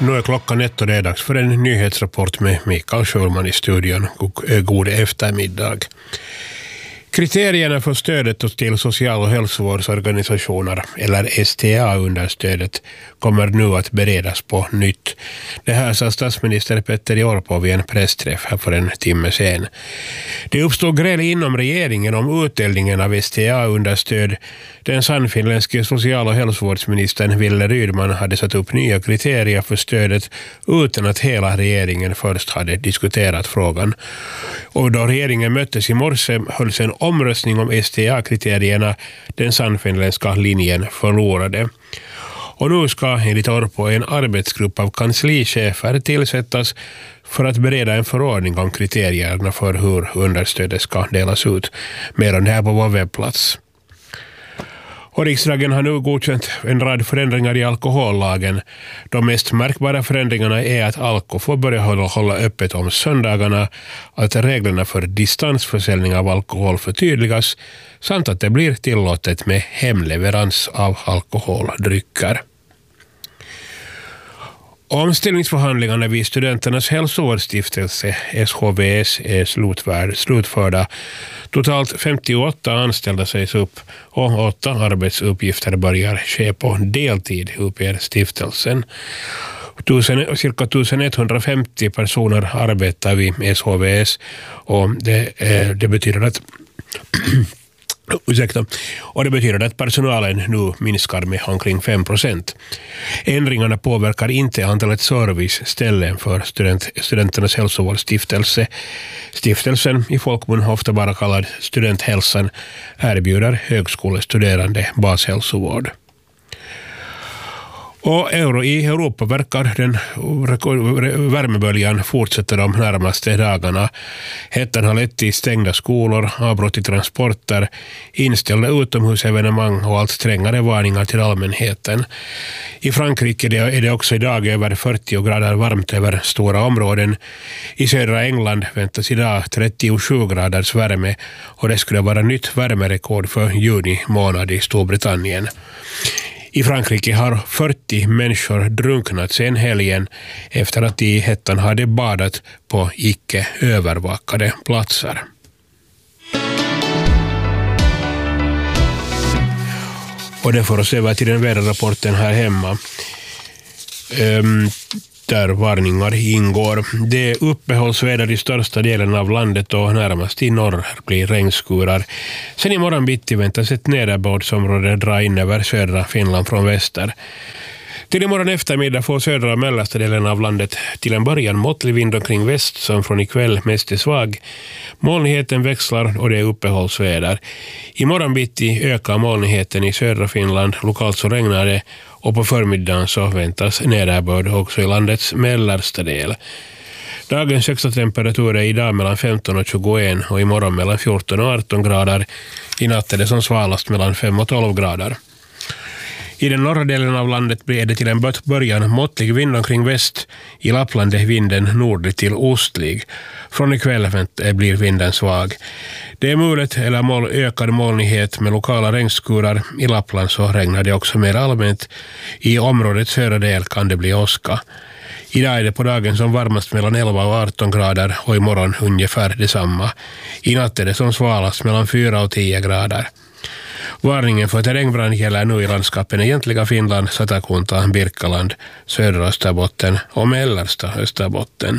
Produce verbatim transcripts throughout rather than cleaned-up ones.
Nu är klockan ett och det är dags för en nyhetsrapport med Mikael Schulman i studion. God eftermiddag. Kriterierna för stödet till social- och hälsovårdsorganisationer, eller S T A-understödet, kommer nu att beredas på nytt. Det här sa statsminister Petteri Orpo vid en pressträff här för en timme sedan. Det uppstod gräl inom regeringen om utdelningen av S T A-understöd. Den sannfinländske social- och hälsovårdsministern Ville Rydman hade satt upp nya kriterier för stödet utan att hela regeringen först hade diskuterat frågan. Och då regeringen möttes i morse hölls en omröstning om S T A-kriterierna. Den sannfinländska linjen förlorade. Och nu ska enligt Orpo en arbetsgrupp av kanslichefer tillsättas för att bereda en förordning om kriterierna för hur understödet ska delas ut. Mer om det här på vår webbplats. Och riksdagen har nu godkänt en rad förändringar i alkohollagen. De mest märkbara förändringarna är att Alko får börja hålla öppet om söndagarna, att reglerna för distansförsäljning av alkohol förtydligas samt att det blir tillåtet med hemleverans av alkoholdrycker. Omställningsförhandlingarna vid Studenternas hälsovårdsstiftelse S H V S är slutförda. Totalt femtioåtta anställda sägs upp och åtta arbetsuppgifter börjar ske på deltid, uppger stiftelsen. Tusen, cirka elva personer arbetar vid S H V S och det, det betyder att Ursäkta. Och det betyder att personalen nu minskar med omkring fem procent. Ändringarna påverkar inte antalet serviceställen för student, studenternas hälsovårdsstiftelse. Stiftelsen, i folkmun ofta bara kallad studenthälsan, erbjuder högskolestuderande bashälsovård. Och euro i Europa verkar den värmeböljan fortsätta de närmaste dagarna. Hettan har lett till stängda skolor, avbrott i transporter, inställda utomhusevenemang och allt strängare varningar till allmänheten. I Frankrike är det också idag över fyrtio grader varmt över stora områden. I södra England väntas idag trettiosju graders värme och det skulle vara nytt värmerekord för juni månad i Storbritannien. I Frankrike har fyrtio människor drunknat sen helgen efter att de i hettan hade badat på icke övervakade platser. Och det får oss över till den väderrapporten här hemma. Um, där varningar ingår. Det är uppehållsväder i största delen av landet och närmast i norr blir regnskurar. Sen i morgon bitti väntas ett nederbördsområde dra in över södra Finland från väster. Till imorgon eftermiddag får södra och mellersta delen av landet till en början måttlig vind omkring väst som från ikväll mest är svag. Molnigheten växlar och det är uppehållsväder. Imorgon bitti ökar molnigheten i södra Finland, lokalt så regnar det och på förmiddagen så väntas nederbörd också i landets mellersta del. Dagens högsta temperatur är idag mellan femton och tjugoett och imorgon mellan fjorton och arton grader. I natt är det som svalast mellan fem och tolv grader. I den norra delen av landet blir det till en början måttlig vind omkring väst. I Lappland är vinden nordlig till ostlig. Från ikväll blir vinden svag. Det är mulet eller mål, ökad molnighet med lokala regnskurar. I Lappland så regnar det också mer allmänt. I områdets södra del kan det bli åska. Idag är det på dagen som varmast mellan elva och arton grader och imorgon ungefär detsamma. I natt är det som svalast mellan fyra och tio grader. Varningen för terrängbrand gäller nu i landskapen egentliga Finland, Satakunta, Birkaland, södra Österbotten och mellersta Österbotten.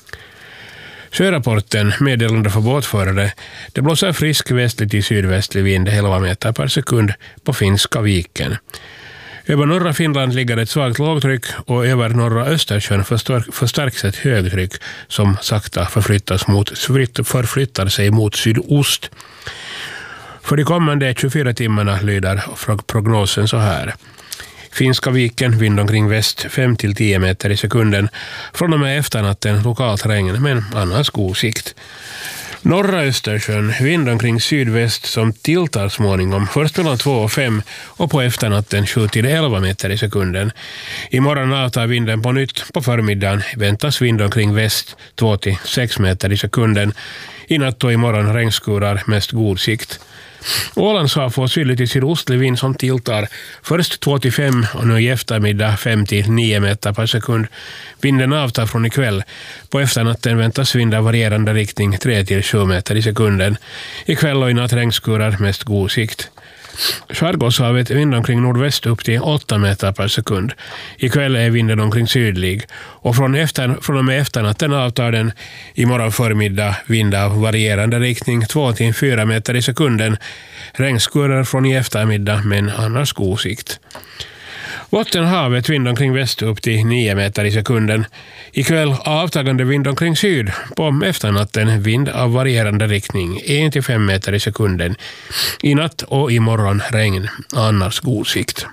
Sjörapporten meddelande för båtförare. Det blåser frisk västlig till sydvästlig vind elva meter per sekund på Finska viken. Över norra Finland ligger ett svagt lågtryck och över norra Östersjön förstärks ett högtryck som sakta förflyttas mot, förflyttar sig mot sydost. För de kommande tjugofyra timmarna lyder prognosen så här. Finska viken, vind omkring väst fem till tio meter i sekunden. Från och med efternatten lokalt regn, men annars god sikt. Norra Östersjön, vind omkring sydväst som tiltar småningom. Först mellan två och fem och på efternatten sju till elva meter i sekunden. Imorgon avtar vinden på nytt. På förmiddagen väntas vind omkring väst två till sex meter i sekunden. I natt och imorgon regnskurar, mest god sikt. Ålands hav får sydlig till sydostlig vind som tilltar först två till fem och nu i eftermiddag fem till nio meter per sekund. Vinden avtar från ikväll. På efternatten väntas vind av varierande riktning tre till sju meter i sekunden. Ikväll och i natt regnskurar, mest god sikt. Skärgårdshavet vind omkring nordväst upp till åtta meter per sekund. Ikväll är vinden omkring sydlig och från, efter, från och med efternatten avtar den imorgon förmiddag vind av varierande riktning två till fyra meter i sekunden. Regnskurar från i eftermiddag men annars god sikt. Bottenhavet vind omkring väst upp till nio meter i sekunden. Ikväll avtagande vind omkring syd. På efternatten vind av varierande riktning en till fem meter i sekunden. I natt och imorgon regn, annars god sikt.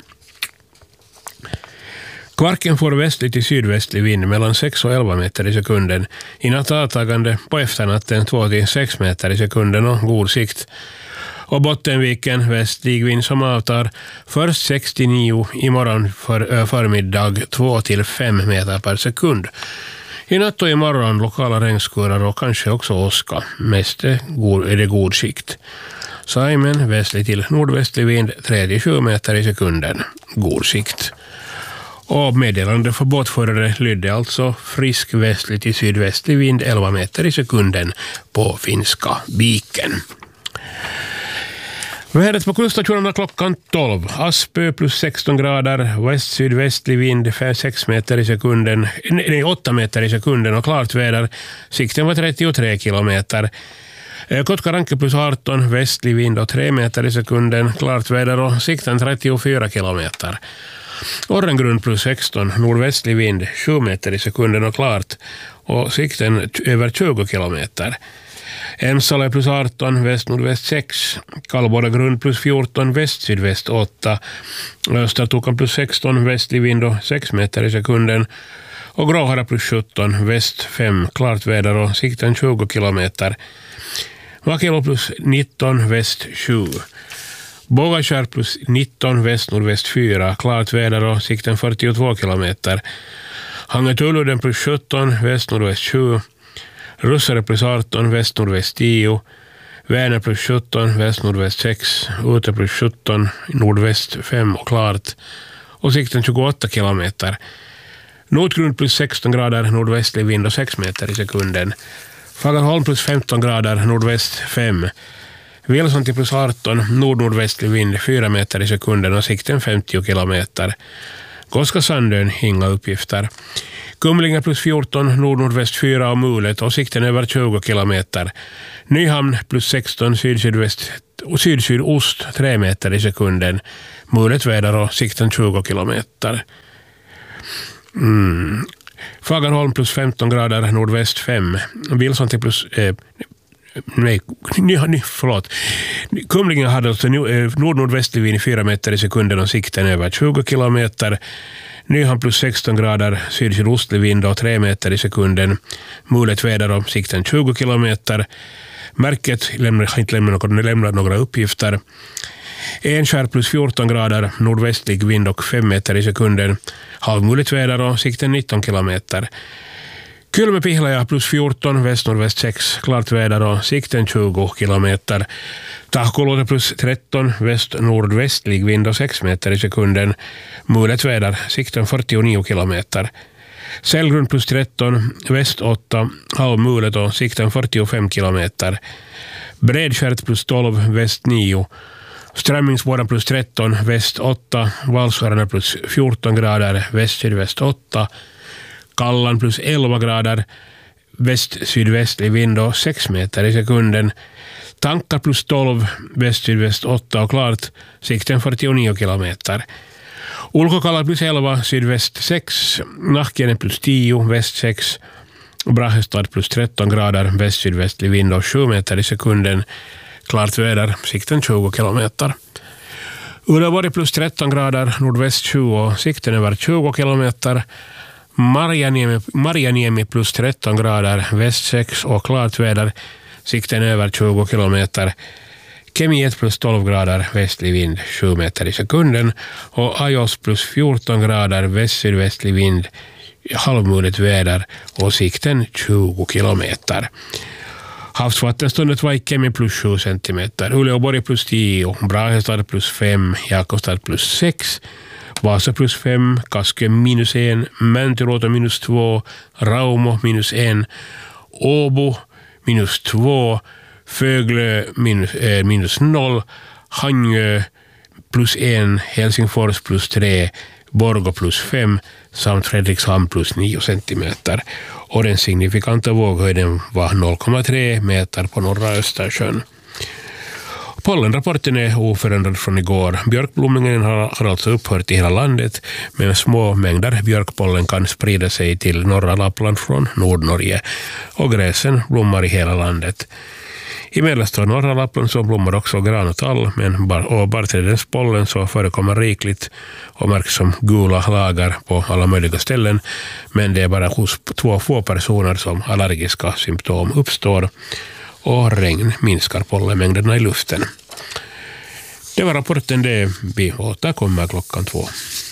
Kvarken får västlig till sydvästlig vind mellan sex och elva meter i sekunden. I natt avtagande, på efternatten två till sex meter i sekunden och god sikt. Och Bottenviken västlig vind som avtar först sex till nio, imorgon för, förmiddag två till fem meter per sekund. I natt och imorgon lokala regnskurar och kanske också åska. Mest är, god, är det god sikt. Saimen västlig till nordvästlig vind tre till sju meter i sekunden. God sikt. Och meddelande för båtförare lydde alltså frisk västlig till sydvästlig vind elva meter i sekunden på Finska viken. Vädret på kuststationerna klockan tolv. Aspö plus sexton grader, väst-sydvästlig vind sex meter i sekunden, nej, åtta meter i sekunden och klart väder. Sikten var trettiotre kilometer. Kotkaranke plus arton, västlig vind och tre meter i sekunden, klart väder och sikten trettiofyra kilometer. Orrengrund plus sexton, nordvästlig vind sju meter i sekunden och klart och sikten över tjugo kilometer. Ensala plus arton, väst-nordväst sex, Kallborra grund plus fjorton, väst-sydväst åtta, Östertokan plus sexton, västlig vind och sex meter i sekunden och Gråhara plus sjutton, väst fem, klart väder och sikten tjugo kilometer. Vakelo plus nitton, väst sju. Bågakärr plus nitton, väst-nordväst fyra, klart väder och sikten fyrtiotvå kilometer. Hangetuluden plus sjutton, väst-nordväst sju. Russare plus arton, väst-nordväst tio, Vänern plus sjutton, väst-nordväst sex, Ute plus sjutton, nordväst fem och klart och sikten tjugoåtta kilometer. Nordgrund plus sexton grader, nordvästlig vind och sex meter i sekunden. Fagerholm plus femton grader, nordväst fem. Vilsanti plus arton, nord-nordvästlig vind fyra meter i sekunden och sikten femtio kilometer. Koska Sandön, inga uppgifter. Kumlinga plus fjorton, nord-nordväst fyra och mulet och sikten över tjugo kilometer. Nyhamn plus sexton, syd-sydväst och syd-sydost tre meter i sekunden. Mulet väder och sikten tjugo kilometer. Mm. Fagerholm plus femton grader, nordväst fem. Vilsanti plus... Eh, nej, nej, förlåt. Kumlinga hade alltså nord-nordvästlig vind fyra meter i sekunden och sikten över tjugo kilometer. Nyhamn plus sexton grader, syd-sydostlig vind och tre meter i sekunden. Mulet väder och sikten tjugo kilometer. Märket lämnar inte lämnar några, lämnar några uppgifter. Enskär plus fjorton grader, nordvästlig vind och fem meter i sekunden. Halvmulet väder och sikten nitton kilometer. Kylmäpihlaja plus fjorton, väst-nordväst sex, klart väder och sikten tjugo kilometer. Tahkoluoto plus tretton, väst-nordvästlig vind och sex meter i sekunden. Mulet väder, sikten fyrtionio kilometer. Sällgrund plus tretton, väst åtta, halvmulet och sikten fyrtiofem kilometer. Bredskärt plus tolv, väst nio. Strömmingsborren plus tretton, väst åtta, Valsvarna plus fjorton grader, väst-sydväst åtta. Kallan plus elva grader, väst-sydvästlig vind och sex meter i sekunden. Tankar plus tolv, väst-sydväst åtta och klart, sikten fyrtionio kilometer. Ulkokalla plus elva, sydväst sex, Nahkenen plus tio, väst sex. Brahestad plus tretton grader, väst-sydvästlig vind och sju meter i sekunden. Klart väder, sikten tjugo kilometer. Uleåborg plus tretton grader, nordväst tjugo och sikten över tjugo kilometer. Marjaniemi, Marjaniemi plus tretton grader, väst sex och klart väder, sikten över tjugo kilometer. Kemi ett plus tolv grader, västlig vind sju meter i sekunden och Ajos plus fjorton grader, väst-sydvästlig vind, halvmulet väder och sikten tjugo kilometer. Havsvattenståndet var i Kemi plus sju centimeter, Uleåborg plus tio, Brahestad plus fem, Jakobstad plus sex, Vasa plus fem, Kaskö minus en, Mäntyluoto minus två, Raumo minus en, Åbo minus två, Föglö minus, eh, minus noll, Hangö plus en, Helsingfors plus tre, Borgå plus fem samt Fredrikshamn plus nio centimeter. Och den signifikanta våghöjden var noll komma tre meter på norra Östersjön. Pollenrapporten är oförändrad från igår. Björkblomningen har alltså upphört i hela landet, men små mängder björkpollen kan sprida sig till norra Lappland från Nordnorge, och gräsen blommar i hela landet. I mellersta och norra Lappland så blommar också gran och tall, men bar, och barrträdens pollen så förekommer rikligt och märks som gula lagar på alla möjliga ställen, men det är bara hos två få personer som allergiska symptom uppstår, och regn minskar pollenmängderna i luften. Det var rapporten, det vi återkommer klockan två.